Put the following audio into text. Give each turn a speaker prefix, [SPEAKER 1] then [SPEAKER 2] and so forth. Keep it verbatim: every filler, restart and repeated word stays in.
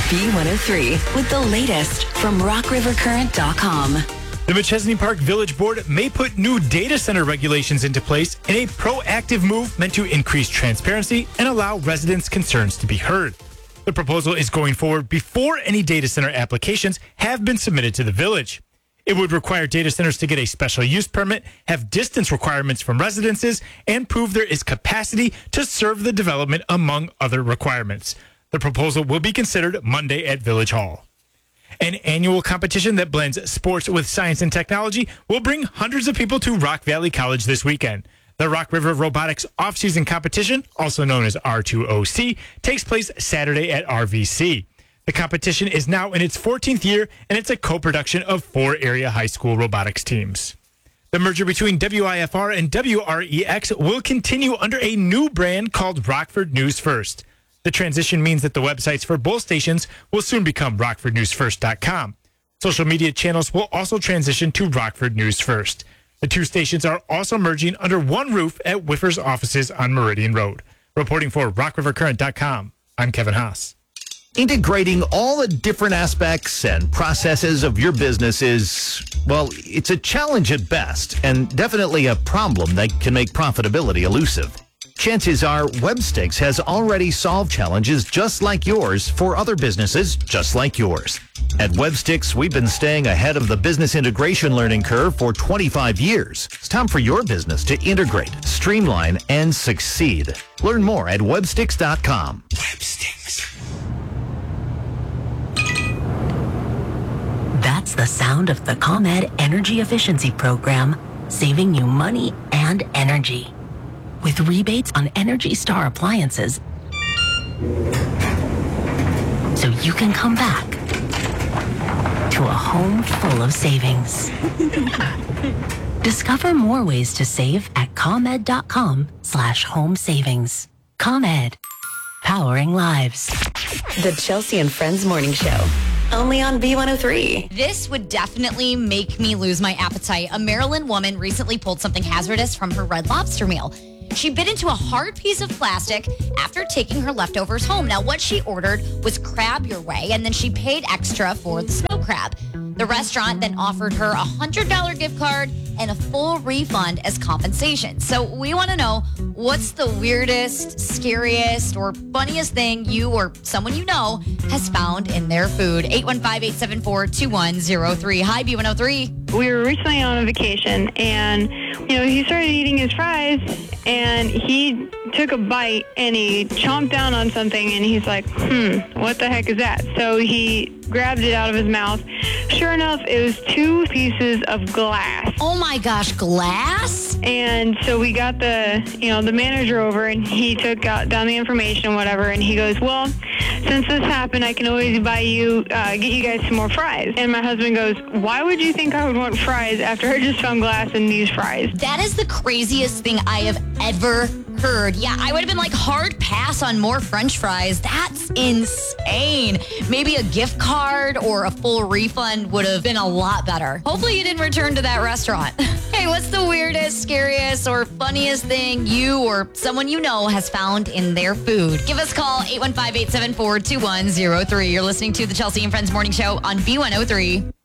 [SPEAKER 1] B one oh three with the latest from rock river current dot com.
[SPEAKER 2] The Machesney Park Village Board may put new data center regulations into place in a proactive move meant to increase transparency and allow residents' concerns to be heard. The proposal is going forward before any data center applications have been submitted to the village. It would require data centers to get a special use permit, have distance requirements from residences, and prove there is capacity to serve the development, among other requirements. The proposal will be considered Monday at Village Hall. An annual competition that blends sports with science and technology will bring hundreds of people to Rock Valley College this weekend. The Rock River Robotics Off-Season Competition, also known as R two O C, takes place Saturday at R V C. The competition is now in its fourteenth year, and it's a co-production of four area high school robotics teams. The merger between W I F R and W R E X will continue under a new brand called Rockford News First. The transition means that the websites for both stations will soon become rockford news first dot com. Social media channels will also transition to Rockford News First. The two stations are also merging under one roof at Whiffers offices on Meridian Road. Reporting for rock river current dot com, I'm Kevin Haas.
[SPEAKER 3] Integrating all the different aspects and processes of your business is, well, it's a challenge at best and definitely a problem that can make profitability elusive. Chances are Webstix has already solved challenges just like yours for other businesses just like yours. At Webstix, we've been staying ahead of the business integration learning curve for twenty-five years. It's time for your business to integrate, streamline, and succeed. Learn more at webstix dot com.
[SPEAKER 1] Webstix. That's the sound of the ComEd Energy Efficiency Program, saving you money and energy. With rebates on Energy Star appliances, so you can come back to a home full of savings. Discover more ways to save at ComEd dot com slash home savings. ComEd, powering lives. The Chelsea and Friends Morning Show. Only on B one oh three.
[SPEAKER 4] This would definitely make me lose my appetite. A Maryland woman recently pulled something hazardous from her Red Lobster meal. She bit into a hard piece of plastic after taking her leftovers home. Now, what she ordered was crab your way, and then she paid extra for the snow crab. The restaurant then offered her a one hundred dollars gift card and a full refund as compensation. So we want to know, what's the weirdest, scariest, or funniest thing you or someone you know has found in their food? eight one five, eight seven four, two one zero three. Hi, B one oh three.
[SPEAKER 5] We were recently on a vacation, and, you know, he started eating his fries, and he took a bite, and he chomped down on something, and he's like, hmm, what the heck is that? So he grabbed it out of his mouth. Sure enough, it was two pieces of glass.
[SPEAKER 4] Oh my gosh, glass?
[SPEAKER 5] And so we got the, you know, the manager over, and he took out, down the information, whatever, and he goes, well, since this happened, I can always buy you, uh, get you guys some more fries. And my husband goes, why would you think I would want fries after I just found glass in these fries?
[SPEAKER 4] That is the craziest thing I have ever heard. Yeah, I would have been like, hard pass on more French fries. That's insane. Maybe a gift card or a full refund would have been a lot better. Hopefully you didn't return to that restaurant. Hey, what's the weirdest, scariest, or funniest thing you or someone you know has found in their food? Give us a call, eight one five, eight seven four, two one zero three. You're listening to the Chelsea and Friends Morning Show on B one oh three.